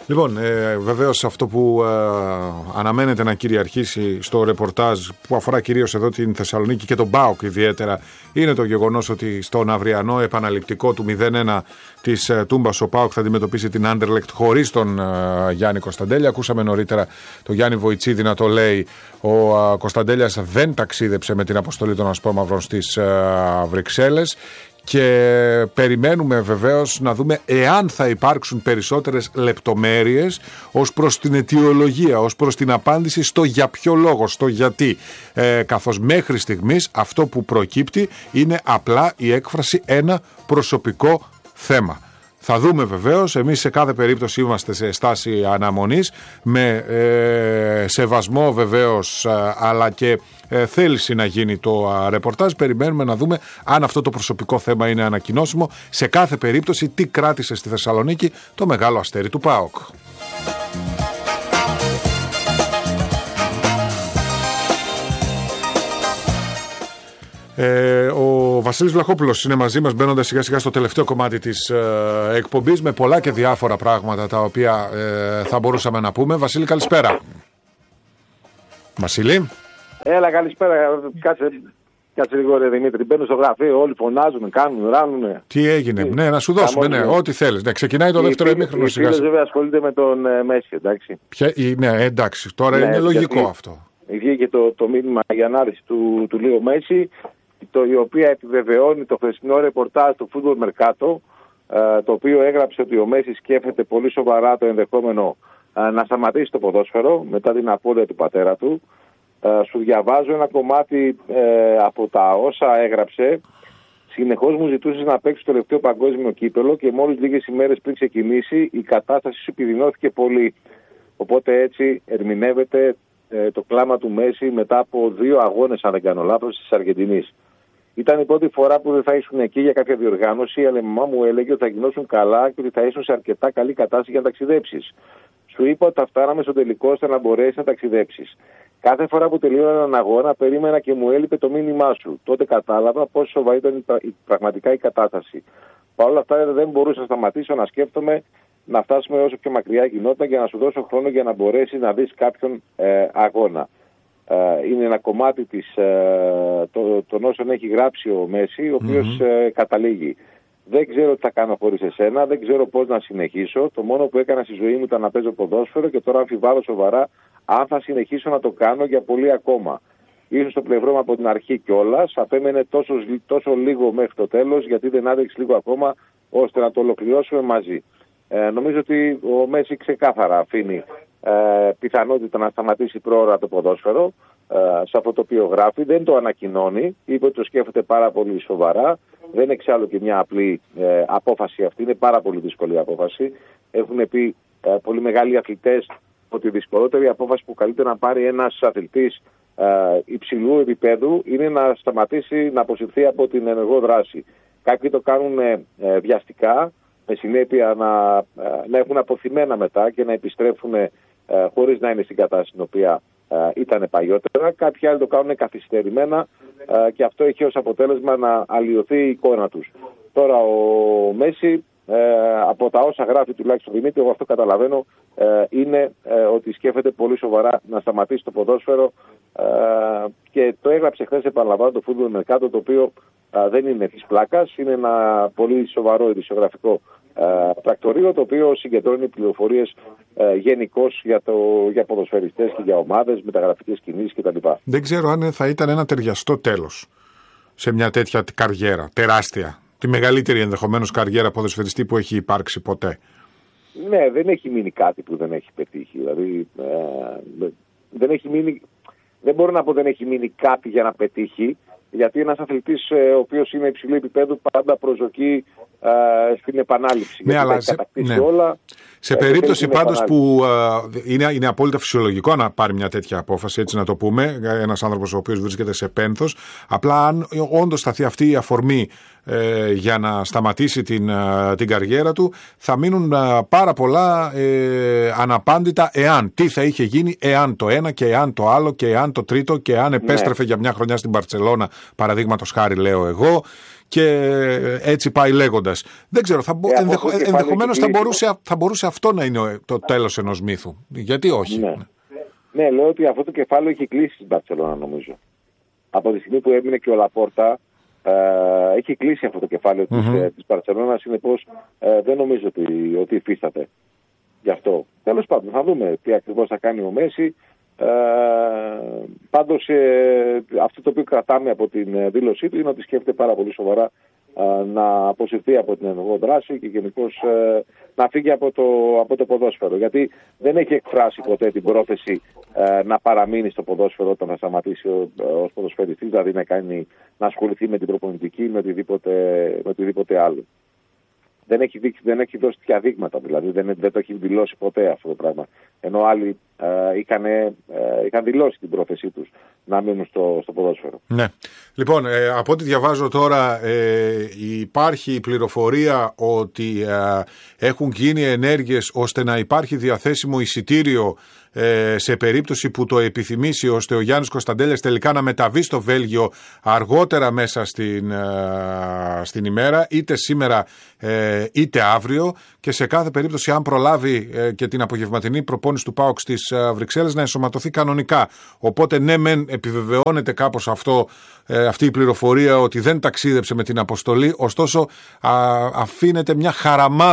Λοιπόν, βεβαίως αυτό που αναμένεται να κυριαρχήσει στο ρεπορτάζ που αφορά κυρίως εδώ την Θεσσαλονίκη και τον ΠΑΟΚ ιδιαίτερα είναι το γεγονός ότι στον αυριανό επαναληπτικό του 0-1 της Τούμπας ο ΠΑΟΚ θα αντιμετωπίσει την Άντερλεκτ χωρίς τον Γιάννη Κωνσταντέλια. Ακούσαμε νωρίτερα τον Γιάννη Βοητσίδη να το λέει. Ο Κωνσταντέλιας δεν ταξίδεψε με την αποστολή των Ασπρόμαυρων στις Βρυξέλλες. Και περιμένουμε βεβαίως να δούμε εάν θα υπάρξουν περισσότερες λεπτομέρειες ως προς την αιτιολογία, ως προς την απάντηση στο για ποιο λόγο, στο γιατί. Καθώς μέχρι στιγμής αυτό που προκύπτει είναι απλά η έκφραση ένα προσωπικό θέμα. Θα δούμε βεβαίως, εμείς σε κάθε περίπτωση είμαστε σε στάση αναμονής με σεβασμό βεβαίως αλλά και θέληση να γίνει το ρεπορτάζ. Περιμένουμε να δούμε αν αυτό το προσωπικό θέμα είναι ανακοινώσιμο. Σε κάθε περίπτωση τι κράτησε στη Θεσσαλονίκη το μεγάλο αστέρι του ΠΑΟΚ. Ο Βασίλης Βλαχόπουλος είναι μαζί μας, μπαίνοντας σιγά σιγά στο τελευταίο κομμάτι της εκπομπής με πολλά και διάφορα πράγματα τα οποία θα μπορούσαμε να πούμε. Βασίλη, καλησπέρα. Βασίλη. Έλα, καλησπέρα. Κάτσε λίγο ρε Δημήτρη. Μπαίνουν στο γραφείο, όλοι φωνάζουν, κάνουν, ράνουν. Τι έγινε, ναι, να σου δώσουμε, ναι, ό,τι θέλεις. Ναι, ξεκινάει το δεύτερο ημίχρονο σιγά σιγά. Βέβαια ασχολείται με τον Μέση, εντάξει. Ναι, εντάξει, τώρα είναι λογικό αυτό. Βγήκε το μήνυμα για ανάλυση του Λίο Μέση, η οποία επιβεβαιώνει το χθεσινό ρεπορτάζ του Football Mercato, το οποίο έγραψε ότι ο Μέση σκέφτεται πολύ σοβαρά το ενδεχόμενο να σταματήσει το ποδόσφαιρο μετά την απώλεια του πατέρα του. Σου διαβάζω ένα κομμάτι από τα όσα έγραψε. Συνεχώς μου ζητούσε να παίξει το τελευταίο παγκόσμιο κύπελο και μόλις λίγες ημέρες πριν ξεκινήσει η κατάσταση σου επιδεινώθηκε πολύ. Οπότε έτσι ερμηνεύεται το κλάμα του Μέση μετά από 2 αγώνες, αν δεν κάνω λάθος, της Αργεντινής. Ήταν η πρώτη φορά που δεν θα ήσουν εκεί για κάποια διοργάνωση, αλλά η μαμά μου έλεγε ότι θα γινώσουν καλά και ότι θα ήσουν σε αρκετά καλή κατάσταση για να ταξιδέψεις. Σου είπα ότι θα φτάναμε στο τελικό ώστε να μπορέσεις να ταξιδέψεις. Κάθε φορά που τελείωνα έναν αγώνα, περίμενα και μου έλειπε το μήνυμά σου. Τότε κατάλαβα πόσο σοβαρή ήταν πραγματικά η κατάσταση. Παρ' όλα αυτά, δεν μπορούσα να σταματήσω να σκέφτομαι να φτάσουμε όσο πιο μακριά γινόταν για να σου δώσω χρόνο για να μπορέσει να δεις κάποιον αγώνα. Είναι ένα κομμάτι των όσων έχει γράψει ο Μέση, ο οποίος καταλήγει. Δεν ξέρω τι θα κάνω χωρίς εσένα, δεν ξέρω πώς να συνεχίσω. Το μόνο που έκανα στη ζωή μου ήταν να παίζω ποδόσφαιρο και τώρα αμφιβάλλω σοβαρά αν θα συνεχίσω να το κάνω για πολύ ακόμα. Ήσουν στο πλευρό μου από την αρχή κιόλας, απέμενε τόσο λίγο μέχρι το τέλος, γιατί δεν άδειξε λίγο ακόμα ώστε να το ολοκληρώσουμε μαζί. Νομίζω ότι ο Μέση ξεκάθαρα αφήνει πιθανότητα να σταματήσει πρόωρα το ποδόσφαιρο σε αυτό το οποίο γράφει. Δεν το ανακοινώνει, είπε ότι το σκέφτεται πάρα πολύ σοβαρά. Δεν είναι εξάλλου και μια απλή απόφαση αυτή, είναι πάρα πολύ δύσκολη απόφαση. Έχουν πει πολύ μεγάλοι αθλητές ότι η δυσκολότερη απόφαση που καλείται να πάρει ένας αθλητής υψηλού επίπεδου είναι να σταματήσει να αποσυρθεί από την ενεργό δράση. Κάποιοι το κάνουν βιαστικά, με συνέπεια να έχουν αποθυμένα μετά και να επιστρέφουν χωρίς να είναι στην κατάσταση στην οποία ήταν παλιότερα. Κάποιοι άλλοι το κάνουν καθυστερημένα και αυτό έχει ως αποτέλεσμα να αλλοιωθεί η εικόνα τους. Τώρα ο Μέση, από τα όσα γράφει τουλάχιστον Δημήτρη, εγώ αυτό καταλαβαίνω, είναι ότι σκέφτεται πολύ σοβαρά να σταματήσει το ποδόσφαιρο και το έγραψε χθες, επαναλαμβάνω, το Football Mercato, το οποίο δεν είναι της πλάκας, είναι ένα πολύ σοβαρό ειδησιογραφικό πρακτορείο, το οποίο συγκεντρώνει πληροφορίες γενικώς για ποδοσφαιριστές και για ομάδες, μεταγραφικές κινήσεις κτλ. Δεν ξέρω αν θα ήταν ένα ταιριαστό τέλος σε μια τέτοια καριέρα, τεράστια. Τη μεγαλύτερη ενδεχομένως καριέρα ποδοσφαιριστή που έχει υπάρξει ποτέ. Ναι, δεν έχει μείνει κάτι που δεν έχει πετύχει. Δηλαδή, δεν μπορώ να πω δεν έχει μείνει κάτι για να πετύχει, γιατί ένας αθλητής ο οποίος είναι υψηλού επίπεδου πάντα προσδοκεί στην επανάληψη. Ναι, αλλά όλα, σε περίπτωση πάντως που είναι απόλυτα φυσιολογικό να πάρει μια τέτοια απόφαση, έτσι να το πούμε, ένας άνθρωπος ο οποίος βρίσκεται σε πένθος, απλά αν όντως σταθεί αυτή η αφορμή για να σταματήσει την καριέρα του, θα μείνουν πάρα πολλά αναπάντητα εάν. Τι θα είχε γίνει εάν το ένα και εάν το άλλο και εάν το τρίτο και αν επέστρεφε για μια χρονιά στην Μπαρτσελώνα, παραδείγματος χάρη λέω εγώ, και έτσι πάει λέγοντας. Δεν ξέρω, ενδεχομένως θα μπορούσε αυτό να είναι το τέλος ενός μύθου. Γιατί όχι. Ναι, λέω ότι αυτό το κεφάλαιο έχει κλείσει στην Μπαρσελόνα, νομίζω. Από τη στιγμή που έμεινε και ο Λαπόρτα, έχει κλείσει αυτό το κεφάλαιο της Μπαρσελόνας. Συνεπώς δεν νομίζω ότι υφίσταται γι' αυτό. Τέλος πάντων, θα δούμε τι ακριβώς θα κάνει ο Μέση. Πάντως αυτό το οποίο κρατάμε από την δήλωσή του είναι ότι σκέφτεται πάρα πολύ σοβαρά να αποσυρθεί από την ενεργό δράση και γενικώς να φύγει από το ποδόσφαιρο, γιατί δεν έχει εκφράσει ποτέ την πρόθεση να παραμείνει στο ποδόσφαιρο όταν θα σταματήσει ως ποδοσφαιριστής, δηλαδή να ασχοληθεί με την προπονητική με οτιδήποτε άλλο. Δεν έχει δώσει τέτοια δείγματα, δηλαδή δεν το έχει δηλώσει ποτέ αυτό το πράγμα. Ενώ άλλοι είχαν δηλώσει την πρόθεσή τους να μείνουν στο ποδόσφαιρο. Ναι. Λοιπόν, από ό,τι διαβάζω τώρα, υπάρχει η πληροφορία ότι έχουν γίνει ενέργειες ώστε να υπάρχει διαθέσιμο εισιτήριο σε περίπτωση που το επιθυμήσει, ώστε ο Γιάννης Κωνσταντέλιας τελικά να μεταβεί στο Βέλγιο αργότερα μέσα στην ημέρα, είτε σήμερα είτε αύριο, και σε κάθε περίπτωση, αν προλάβει και την απογευματινή προπόνηση του ΠΑΟΚ στις Βρυξέλλες, να ενσωματωθεί κανονικά. Οπότε ναι, μεν επιβεβαιώνεται κάπως αυτή η πληροφορία ότι δεν ταξίδεψε με την αποστολή, ωστόσο αφήνεται μια χαραμάδα